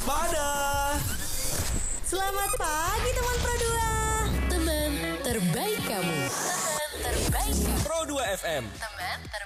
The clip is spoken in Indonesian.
Waspada. Selamat pagi teman Pro 2. Teman terbaik kamu. Pro 2 FM. Teman terbaik.